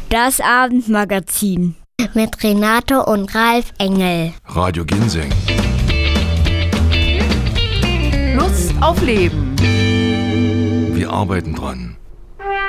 Das Abendmagazin mit Renate und Ralf Engel. Radio Ginseng. Lust auf Leben. Wir arbeiten dran.